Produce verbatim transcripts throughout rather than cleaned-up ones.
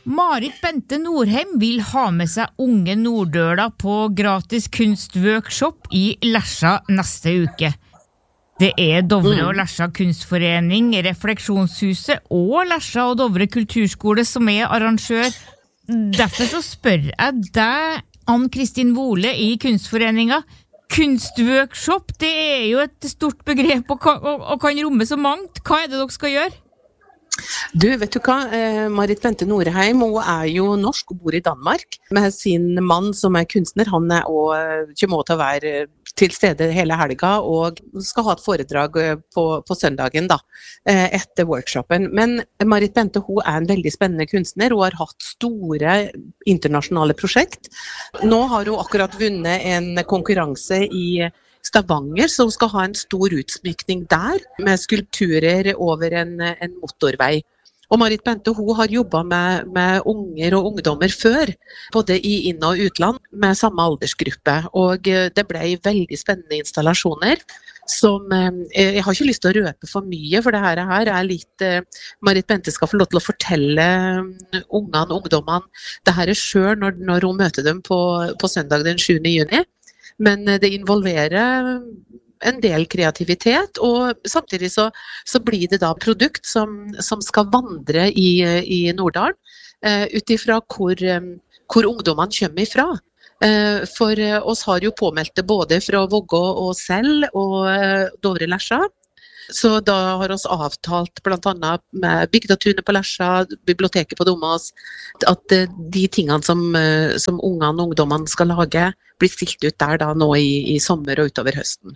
Marit Bente Norheim vil ha med seg unge Nordøla på gratis kunstworkshop i Lesja neste uke. Det er Dovre og Lesja kunstforening, Refleksjonshuset og Lesja og Dovre kulturskole som er arrangør. Derfor så spør jeg deg, Ann-Kristin Vole i kunstforeninga. Kunstworkshop, det er jo et stort begrep og kan, og, og kan romme så mangt. Hva er det dere skal gjøre? Du, vet du hva? Eh, Marit Bente Norheim, hun er jo norsk og bor i Danmark med sin mann som er kunstner. Han er også, kommer til å være til stede hele helga og skal ha et foredrag på, på søndagen da, eh, etter workshopen. Men Marit Bente, hun er en veldig spennende kunstner. Hun har hatt store internasjonale prosjekt. Nå har hun akkurat vunnet en konkurranse i Stavanger, som skal ha en stor utsmykning der, med skulpturer over en, en motorvei. Og Marit Bente, hun har jobbet med, med unger og ungdommer før, både i inn- og utland, med samme aldersgruppe. Og det ble veldig spennende installasjoner, som, jeg har ikke lyst til å røpe for mye, for det her er litt, Marit Bente skal få lov til å fortelle ungene og ungdommene, det her er selv når, når hun møter dem på, på søndag den sjuende juni, men det involverer en del kreativitet, og samtidig så, så blir det da produkt som, som skal vandre i, i Norddalen, uh, utifra hvor, um, hvor ungdommene kommer ifra. Uh, for uh, oss har jo påmeldt det både fra Vågå og Sel og uh, Dovre Lesja. Så da har oss avtalt blant annet med Bygdatunet på Lesja, biblioteket på Domås, at uh, de tingene som, uh, som ungene og ungdommene skal lage, blir stilt ut der da nå i, i sommer og utover høsten.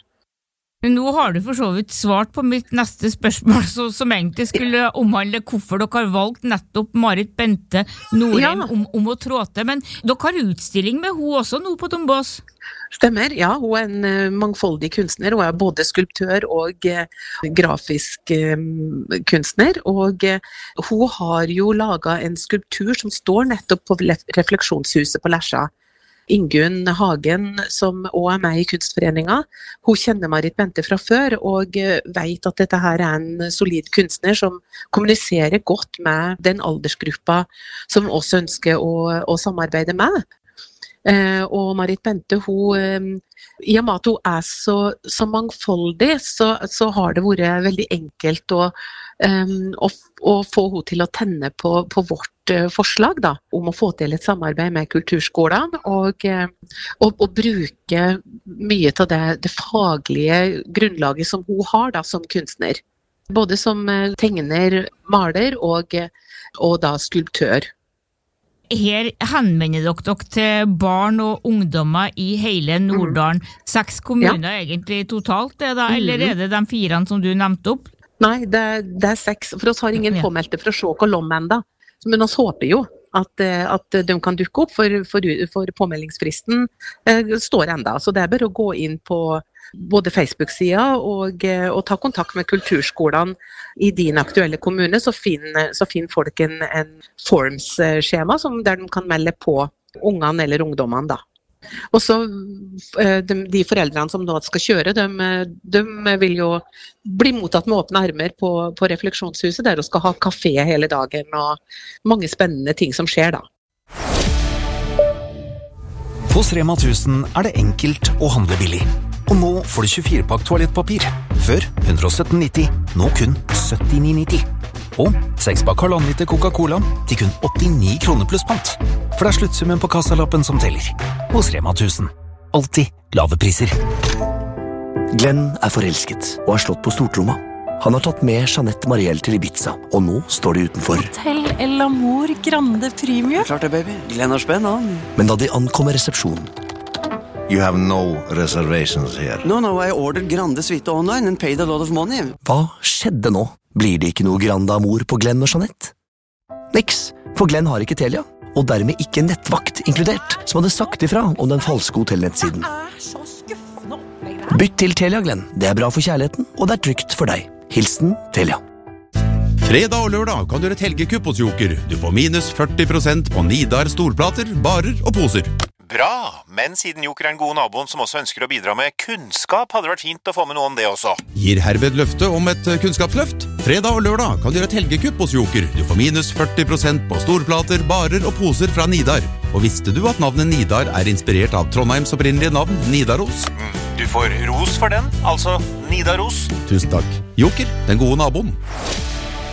Nå har du for så vidt svart på mitt neste spørsmål, så, som egentlig skulle omhandle hvorfor dere har valgt nettopp Marit Bente Norheim ja. om, om å trå til, men dere har utstilling med hun også nå på Dombås. Stemmer, ja, hun er en uh, mangfoldig kunstner, hun er både skulptør og uh, grafisk uh, kunstner, og uh, hun har jo laget en skulptur som står nettopp på Refleksjonshuset på Lesja. Ingunn Hagen, som også er med i kunstforeninga, hun kjenner Marit Bente fra før, og vet at dette her er en solid kunstner som kommuniserer godt med den aldersgruppa som også ønsker å, å samarbeide med. Eh, og Marit Bente, hun, eh, i og med at hun er så, så mangfoldig, så, så har det vært veldig enkelt å, eh, å, å få henne til å tenne på, på vårt eh, forslag da, om å få til et samarbeid med kulturskolen, og, eh, og, og bruke mye av det, det faglige grunnlaget som hun har da, som kunstner. Både som eh, tegner, maler og, og da skulptør. Her henvender dere dere til barn og ungdommer i hele Norddalen. Seks kommuner ja. egentlig totalt, det da, eller er det de fire som du nevnte opp? Nei, det, det er seks, for oss har ingen ja. påmeldte fra Sjåk og Lom enda. Men oss håper jo at, at de kan dukke opp, for, for, for påmeldingsfristen eh, står enda. Så det er bare å gå inn på både Facebook-sida og, og ta kontakt med kulturskolene i din aktuelle kommune, så finner, så finner folk en, en forms-skjema som, der de kan melde på ungene eller ungdommene da. Og så de, de foreldrene som da skal kjøre, de, de vil jo bli mottatt med åpne armer på, på Refleksjonshuset, der de skal ha kafé hele dagen og mange spennende ting som skjer da. Hos Rema tusen er det enkelt å handle billig. Og nå får du tjuefire pakk toalettpapir. Før hundre og sytten nitti, nå kun syttini nitti. Og seks pakk halvannen liter Coca-Cola til kun åttini kroner pluss pant. For det er sluttsummen på kassalappen som teller. Hos Rema tusen. Alltid lave priser. Glenn er forelsket og har slått på stortromma. Han har tatt med Jeanette Marielle til Ibiza, og nå står de utenfor. Hotel El Amor Grande Premium. Klart det, baby. Glenn har spenn, han. Men da de ankommer resepsjonen, You have no reservations here. No, no, I ordered Grande Suite online and paid a lot of money. Hva skjedde nå? Blir det ikke noe Grande Amor på Glenn og Jeanette? Niks, for Glenn har ikke Telia, og dermed ikke nettvakt inkludert, som hadde sagt ifra om den falske hotellnettsiden. Bytt til Telia, Glenn. Det er bra for kjærligheten, og det er trygt for deg. Hilsen Telia. Fredag og lørdag kan du gjøre et helgekupp hos Joker. Du får minus førti prosent på Nidar storplater, barer og poser. Bra, men siden Joker er den gode naboen som også ønsker å bidra med kunnskap, hadde det vært fint å få med noe om det også. Gir herved løfte om et kunnskapsløft. Fredag og lørdag kan du gjøre et helgekupp hos Joker. Du får minus førti prosent på storplater, barer og poser fra Nidar. Og visste du at navnet Nidar er inspirert av Trondheims opprinnelige navn, Nidaros? Mm, du får ros for den, altså Nidaros. Tusen takk. Joker, den gode naboen.